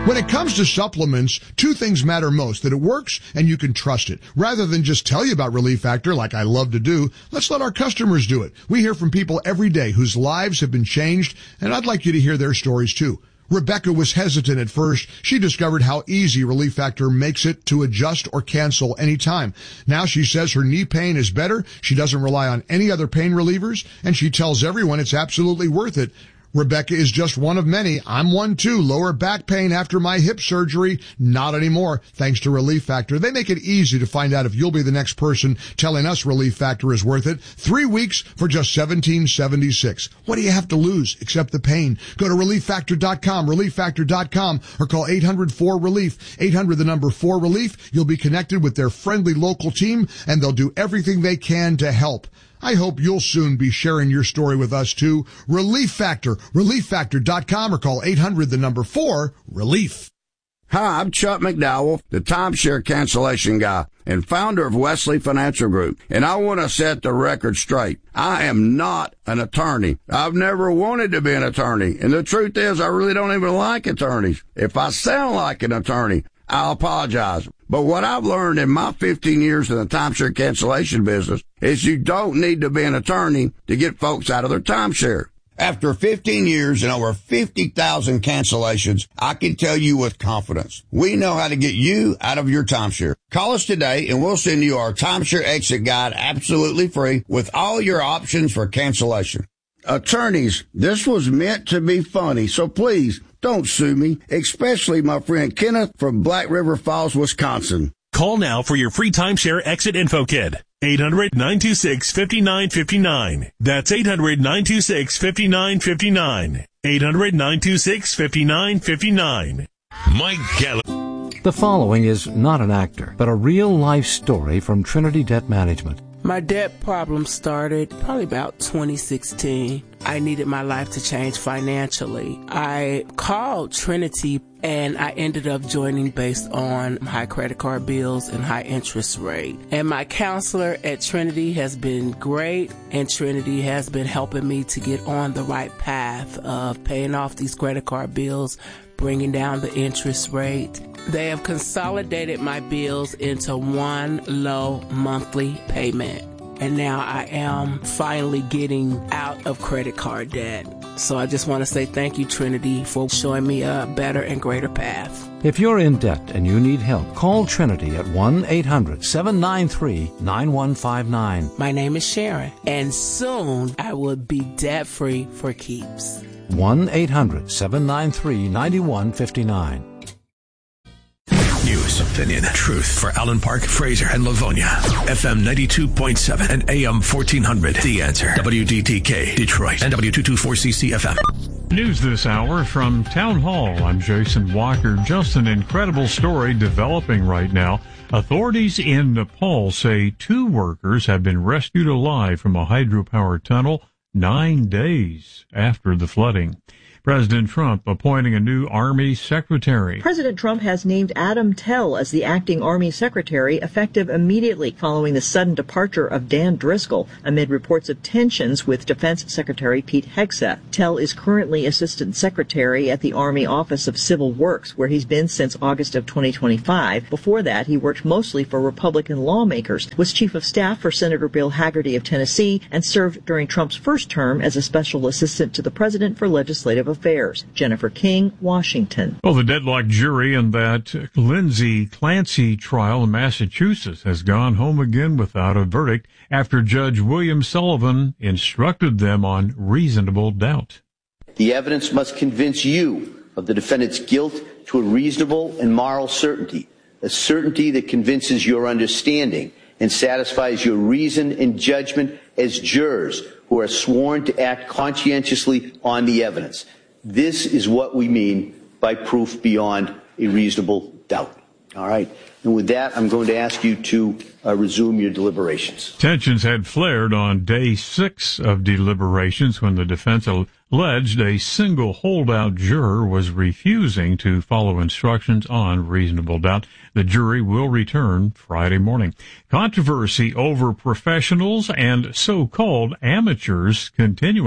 When it comes to supplements, two things matter most: that it works and you can trust it. Rather than just tell you about Relief Factor like I love to do, let's let our customers do it. We hear from people every day whose lives have been changed, and I'd like you to hear their stories too. Rebecca was hesitant at first. She discovered how easy Relief Factor makes it to adjust or cancel anytime. Now she says her knee pain is better. She doesn't rely on any other pain relievers, and she tells everyone it's absolutely worth it. Rebecca is just one of many. I'm one too. Lower back pain after my hip surgery? Not anymore, thanks to Relief Factor. They make it easy to find out if you'll be the next person telling us Relief Factor is worth it. 3 weeks for just $17.76. What do you have to lose except the pain? Go to ReliefFactor.com, ReliefFactor.com, or call 800-4RELIEF, 800-4RELIEF. You'll be connected with their friendly local team, and they'll do everything they can to help. I hope you'll soon be sharing your story with us too. Relief Factor, ReliefFactor.com, or call 800-4RELIEF. Hi, I'm Chuck McDowell, the timeshare cancellation guy and founder of Wesley Financial Group. And I want to set the record straight. I am not an attorney. I've never wanted to be an attorney. And the truth is, I really don't even like attorneys. If I sound like an attorney, I'll apologize. But what I've learned in my 15 years in the timeshare cancellation business is you don't need to be an attorney to get folks out of their timeshare. After 15 years and over 50,000 cancellations, I can tell you with confidence, we know how to get you out of your timeshare. Call us today and we'll send you our timeshare exit guide absolutely free with all your options for cancellation. Attorneys, this was meant to be funny, so please don't sue me, especially my friend Kenneth from Black River Falls, Wisconsin. Call now for your free timeshare exit info kit. 800-926-5959. That's 800-926-5959. 800-926-5959. Mike Gallagher. The following is not an actor, but a real-life story from Trinity Debt Management. My debt problem started probably about 2016. I needed my life to change financially. I called Trinity and I ended up joining based on high credit card bills and high interest rate. And my counselor at Trinity has been great, and Trinity has been helping me to get on the right path of paying off these credit card bills, bringing down the interest rate. They have consolidated my bills into one low monthly payment. And now I am finally getting out of credit card debt. So I just want to say thank you, Trinity, for showing me a better and greater path. If you're in debt and you need help, call Trinity at 1-800-793-9159. My name is Sharon, and soon I will be debt-free for keeps. 1-800-793-9159. News, opinion, truth for Allen Park, Fraser, and Livonia. FM 92.7 and AM 1400. The Answer. WDTK, Detroit, and W224CC FM. News this hour from Town Hall. I'm Jason Walker. Just an incredible story developing right now. Authorities in Nepal say 2 workers have been rescued alive from a hydropower tunnel 9 days after the flooding. President Trump appointing a new Army secretary. President Trump has named Adam Tell as the acting Army secretary, effective immediately following the sudden departure of Dan Driscoll amid reports of tensions with Defense Secretary Pete Hegseth. Tell is currently assistant secretary at the Army Office of Civil Works, where he's been since August of 2025. Before that, he worked mostly for Republican lawmakers, was chief of staff for Senator Bill Hagerty of Tennessee, and served during Trump's first term as a special assistant to the president for legislative affairs. Jennifer King, Washington. Well, the deadlocked jury in that Lindsay Clancy trial in Massachusetts has gone home again without a verdict after Judge William Sullivan instructed them on reasonable doubt. The evidence must convince you of the defendant's guilt to a reasonable and moral certainty, a certainty that convinces your understanding and satisfies your reason and judgment as jurors who are sworn to act conscientiously on the evidence. This is what we mean by proof beyond a reasonable doubt. All right. And with that, I'm going to ask you to resume your deliberations. Tensions had flared on day 6 of deliberations when the defense alleged a single holdout juror was refusing to follow instructions on reasonable doubt. The jury will return Friday morning. Controversy over professionals and so-called amateurs continuing.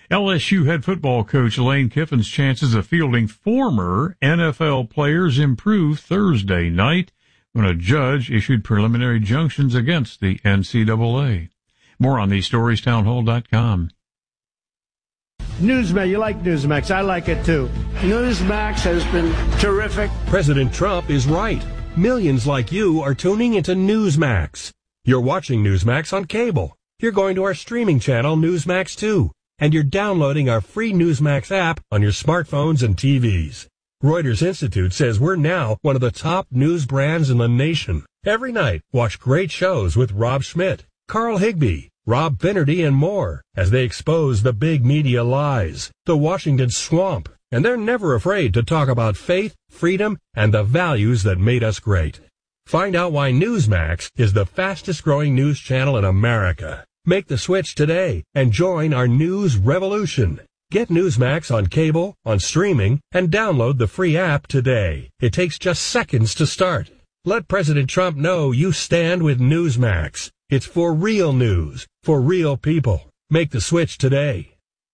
LSU head football coach Lane Kiffin's chances of fielding former NFL players improved Thursday night when a judge issued preliminary injunctions against the NCAA. More on these stories, townhall.com. Newsmax, you like Newsmax. I like it too. Newsmax has been terrific. President Trump is right. Millions like you are tuning into Newsmax. You're watching Newsmax on cable. You're going to our streaming channel, Newsmax 2. And you're downloading our free Newsmax app on your smartphones and TVs. Reuters Institute says we're now one of the top news brands in the nation. Every night, watch great shows with Rob Schmidt, Carl Higbie, Rob Finnerty, and more as they expose the big media lies, the Washington swamp, and they're never afraid to talk about faith, freedom, and the values that made us great. Find out why Newsmax is the fastest growing news channel in America. Make the switch today and join our news revolution. Get Newsmax on cable, on streaming, and download the free app today. It takes just seconds to start. Let President Trump know you stand with Newsmax. It's for real news, for real people. Make the switch today.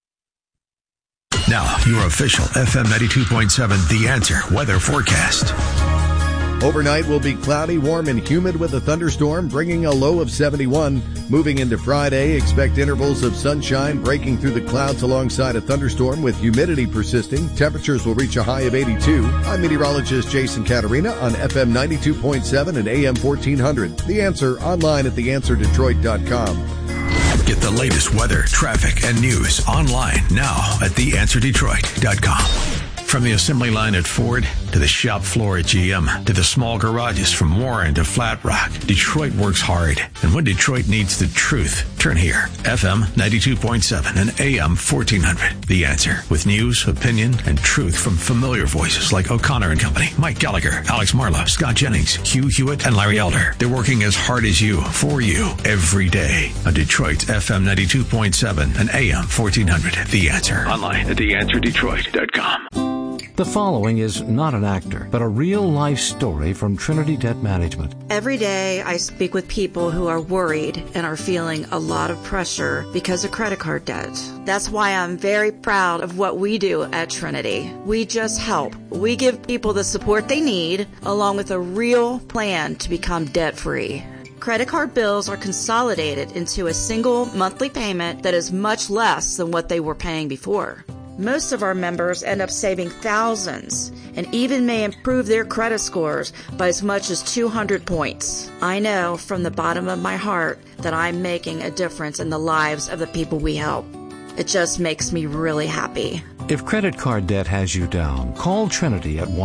Now, your official FM 92.7 The Answer weather forecast. Overnight will be cloudy, warm, and humid with a thunderstorm, bringing a low of 71. Moving into Friday, expect intervals of sunshine breaking through the clouds alongside a thunderstorm with humidity persisting. Temperatures will reach a high of 82. I'm meteorologist Jason Caterina on FM 92.7 and AM 1400. The Answer online at theanswerdetroit.com. Get the latest weather, traffic, and news online now at theanswerdetroit.com. From the assembly line at Ford to the shop floor at GM to the small garages from Warren to Flat Rock, Detroit works hard. And when Detroit needs the truth, turn here. FM 92.7 and AM 1400. The Answer. With news, opinion, and truth from familiar voices like O'Connor and Company, Mike Gallagher, Alex Marlowe, Scott Jennings, Hugh Hewitt, and Larry Elder. They're working as hard as you, for you, every day on Detroit's FM 92.7 and AM 1400. The Answer. Online at theanswerdetroit.com. The following is not an actor, but a real-life story from Trinity Debt Management. Every day I speak with people who are worried and are feeling a lot of pressure because of credit card debt. That's why I'm very proud of what we do at Trinity. We just help. We give people the support they need, along with a real plan to become debt-free. Credit card bills are consolidated into a single monthly payment that is much less than what they were paying before. Most of our members end up saving thousands and even may improve their credit scores by as much as 200 points. I know from the bottom of my heart that I'm making a difference in the lives of the people we help. It just makes me really happy. If credit card debt has you down, call Trinity at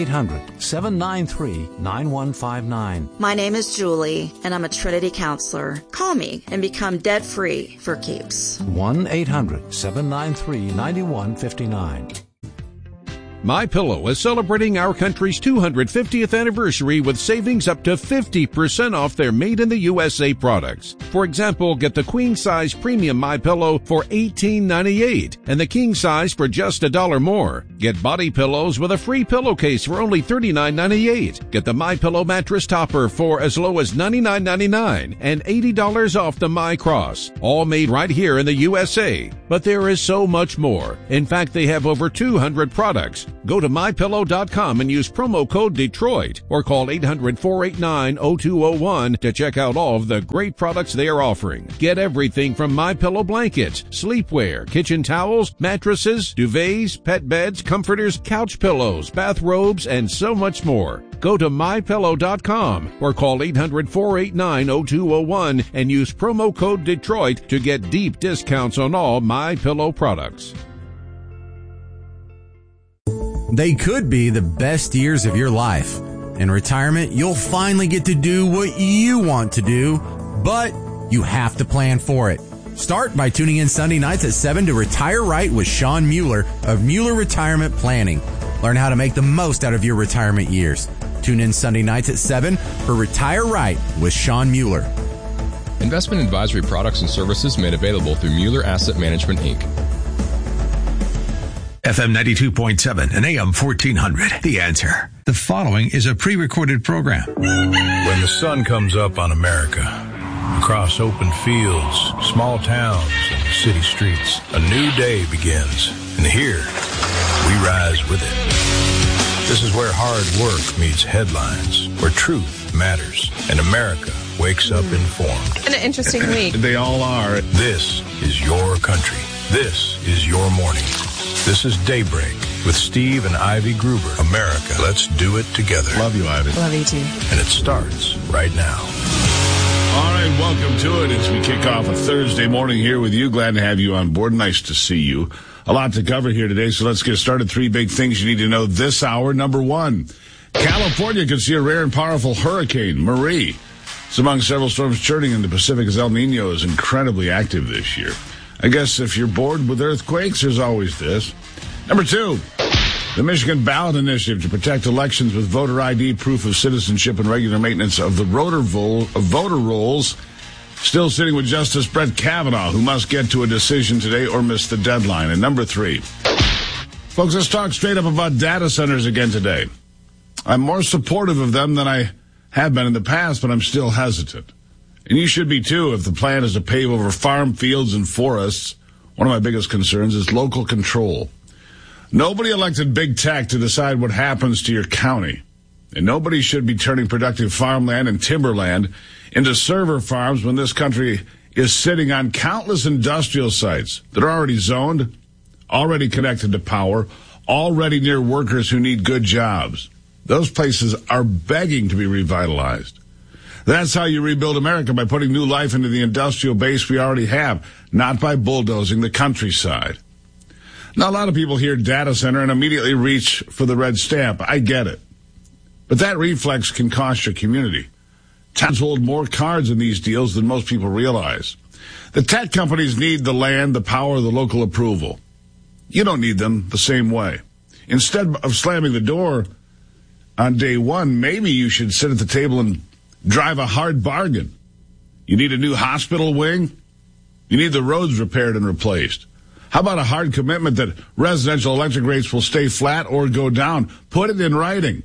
1-800-793-9159. My name is Julie, and I'm a Trinity counselor. Call me and become debt-free for keeps. 1-800-793-9159. MyPillow is celebrating our country's 250th anniversary with savings up to 50% off their made-in-the-USA products. For example, get the queen size premium MyPillow for $18.98 and the king size for just $1 more. Get body pillows with a free pillowcase for only $39.98. Get the MyPillow mattress topper for as low as $99.99 and $80 off the MyCross. All made right here in the USA. But there is so much more. In fact, they have over 200 products. Go to MyPillow.com and use promo code Detroit or call 800-489-0201 to check out all of the great products they are offering. Get everything from MyPillow blankets, sleepwear, kitchen towels, mattresses, duvets, pet beds, comforters, couch pillows, bathrobes, and so much more. Go to MyPillow.com or call 800-489-0201 and use promo code Detroit to get deep discounts on all MyPillow products. They could be the best years of your life. In retirement, you'll finally get to do what you want to do, but you have to plan for it. Start by tuning in Sunday nights at 7 to Retire Right with Sean Mueller of Mueller Retirement Planning. Learn how to make the most out of your retirement years. Tune in Sunday nights at 7 for Retire Right with Sean Mueller. Investment advisory products and services made available through Mueller Asset Management, Inc. FM 92.7 and AM 1400. The Answer. The following is a pre-recorded program. When the sun comes up on America, across open fields, small towns, and city streets. A new day begins, and here we rise with it. This is where hard work meets headlines, where truth matters, and America wakes up informed. An interesting week. They all are. This is your country. This is your morning. This is Daybreak with Steve and Ivy Gruber. America, let's do it together. Love you, Ivy. Love you, too. And it starts right now. All right, welcome to it as we kick off a Thursday morning here with you. Glad to have you on board. Nice to see you. A lot to cover here today, so let's get started. 3 big things you need to know this hour. Number 1, California could see a rare and powerful hurricane, Marie. It's among several storms churning in the Pacific as El Nino is incredibly active this year. I guess if you're bored with earthquakes, there's always this. Number 2, the Michigan Ballot Initiative to protect elections with voter ID, proof of citizenship, and regular maintenance of the voter rolls. Still sitting with Justice Brett Kavanaugh, who must get to a decision today or miss the deadline. And number 3, folks, let's talk straight up about data centers again today. I'm more supportive of them than I have been in the past, but I'm still hesitant. And you should be too if the plan is to pave over farm fields and forests. One of my biggest concerns is local control. Nobody elected big tech to decide what happens to your county. And nobody should be turning productive farmland and timberland into server farms when this country is sitting on countless industrial sites that are already zoned, already connected to power, already near workers who need good jobs. Those places are begging to be revitalized. That's how you rebuild America, by putting new life into the industrial base we already have, not by bulldozing the countryside. Now, a lot of people hear data center and immediately reach for the red stamp. I get it. But that reflex can cost your community. Towns hold more cards in these deals than most people realize. The tech companies need the land, the power, the local approval. You don't need them the same way. Instead of slamming the door on day one, maybe you should sit at the table and drive a hard bargain. You need a new hospital wing? You need the roads repaired and replaced. How about a hard commitment that residential electric rates will stay flat or go down? Put it in writing.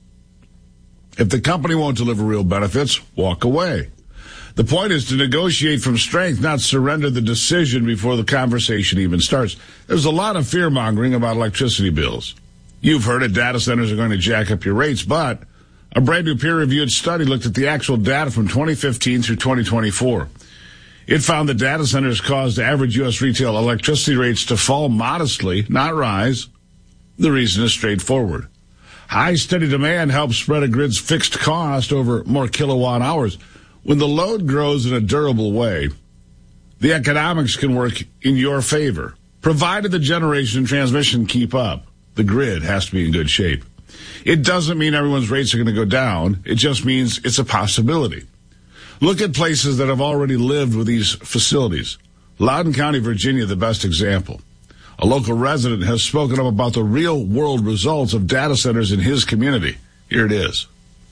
If the company won't deliver real benefits, walk away. The point is to negotiate from strength, not surrender the decision before the conversation even starts. There's a lot of fear-mongering about electricity bills. You've heard it, data centers are going to jack up your rates, but a brand-new peer-reviewed study looked at the actual data from 2015 through 2024. It found that data centers caused average U.S. retail electricity rates to fall modestly, not rise. The reason is straightforward. High steady demand helps spread a grid's fixed cost over more kilowatt hours. When the load grows in a durable way, the economics can work in your favor, provided the generation and transmission keep up. The grid has to be in good shape. It doesn't mean everyone's rates are going to go down. It just means it's a possibility. Look at places that have already lived with these facilities. Loudoun County, Virginia, the best example. A local resident has spoken up about the real-world results of data centers in his community. Here it is.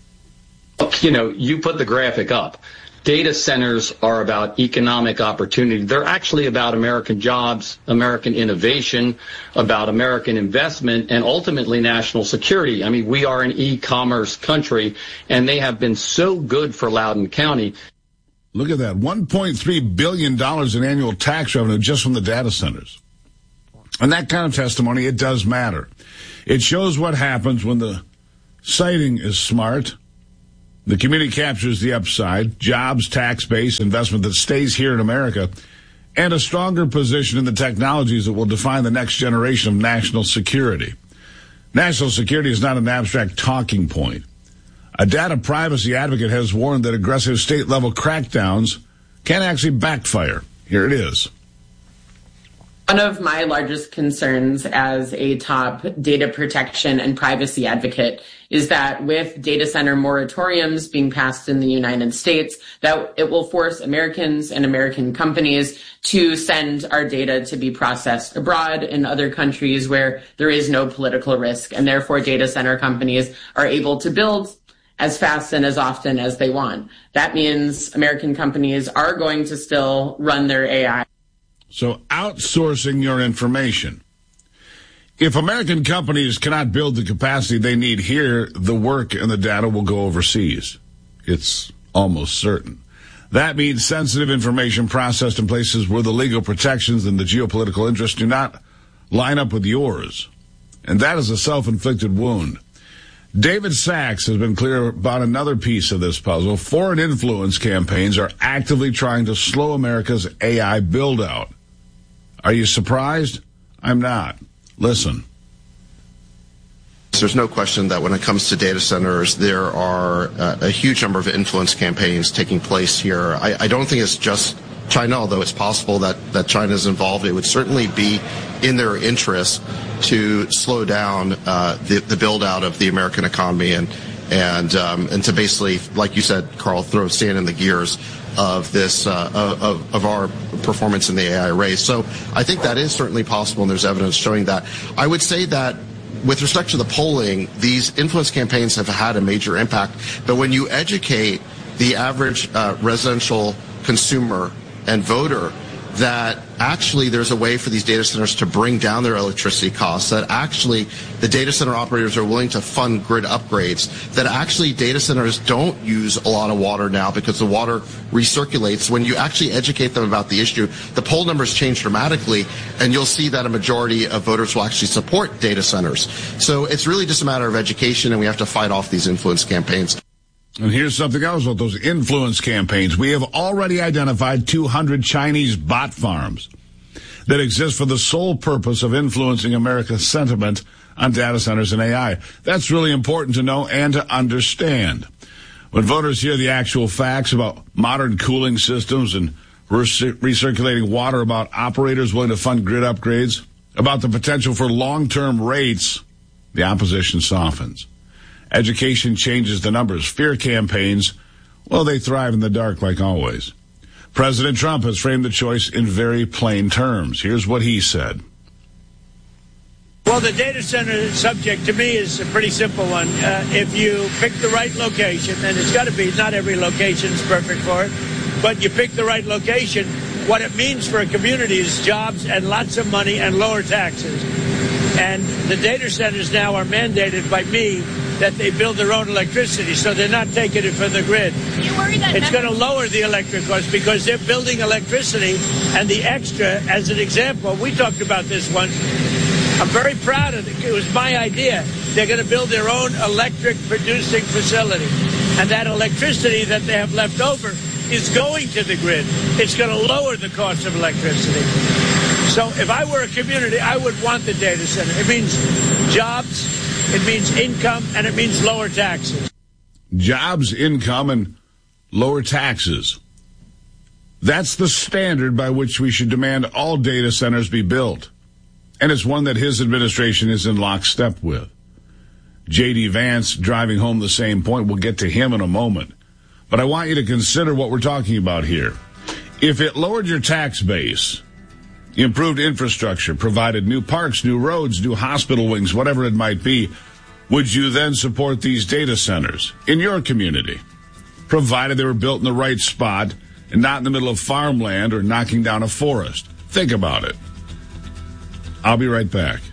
You know, you put the graphic up. Data centers are about economic opportunity. They're actually about American jobs, American innovation, about American investment, and ultimately national security. I mean, we are an e-commerce country, and they have been so good for Loudoun County. Look at that, $1.3 billion in annual tax revenue just from the data centers. And that kind of testimony, it does matter. It shows what happens when the siting is smart. The community captures the upside, jobs, tax base, investment that stays here in America, and a stronger position in the technologies that will define the next generation of national security. National security is not an abstract talking point. A data privacy advocate has warned that aggressive state-level crackdowns can actually backfire. Here it is. One of my largest concerns as a top data protection and privacy advocate is that with data center moratoriums being passed in the United States, that it will force Americans and American companies to send our data to be processed abroad in other countries where there is no political risk, and therefore data center companies are able to build as fast and as often as they want. That means American companies are going to still run their AI. So outsourcing your information. If American companies cannot build the capacity they need here, the work and the data will go overseas. It's almost certain. That means sensitive information processed in places where the legal protections and the geopolitical interests do not line up with yours. And that is a self-inflicted wound. David Sachs has been clear about another piece of this puzzle. Foreign influence campaigns are actively trying to slow America's AI build-out. Are you surprised? I'm not. Listen. There's no question that when it comes to data centers, there are a huge number of influence campaigns taking place here. I don't think it's just China, although it's possible that China is involved. It would certainly be in their interest to slow down the build-out of the American economy and to basically, like you said, Carl, throw sand in the gears of this of our performance in the AI race. So I think that is certainly possible, and there's evidence showing that. I would say that with respect to the polling, these influence campaigns have had a major impact. But when you educate the average residential consumer and voter that actually there's a way for these data centers to bring down their electricity costs, that actually the data center operators are willing to fund grid upgrades, that actually data centers don't use a lot of water now because the water recirculates. When you actually educate them about the issue, the poll numbers change dramatically, and you'll see that a majority of voters will actually support data centers. So it's really just a matter of education, and we have to fight off these influence campaigns. And here's something else about those influence campaigns. We have already identified 200 Chinese bot farms that exist for the sole purpose of influencing America's sentiment on data centers and AI. That's really important to know and to understand. When voters hear the actual facts about modern cooling systems and recirculating water, about operators willing to fund grid upgrades, about the potential for long-term rates, the opposition softens. Education changes the numbers. Fear campaigns, well, they thrive in the dark like always. President Trump has framed the choice in very plain terms. Here's what he said. Well, the data center subject to me is a pretty simple one. If you pick the right location, and it's got to be, not every location is perfect for it, but you pick the right location, what it means for a community is jobs and lots of money and lower taxes. And the data centers now are mandated by me that they build their own electricity, so they're not taking it from the grid. You worry that it's going to lower the electric cost because they're building electricity, and the extra, as an example, we talked about this once. I'm very proud of it. It was my idea. They're going to build their own electric producing facility, and that electricity that they have left over is going to the grid. It's going to lower the cost of electricity. So if I were a community, I would want the data center. It means jobs, it means income, and it means lower taxes. Jobs, income, and lower taxes. That's the standard by which we should demand all data centers be built. And it's one that his administration is in lockstep with. J.D. Vance driving home the same point. We'll get to him in a moment. But I want you to consider what we're talking about here. If it lowered your tax base, improved infrastructure, provided new parks, new roads, new hospital wings, whatever it might be, would you then support these data centers in your community, provided they were built in the right spot and not in the middle of farmland or knocking down a forest? Think about it. I'll be right back.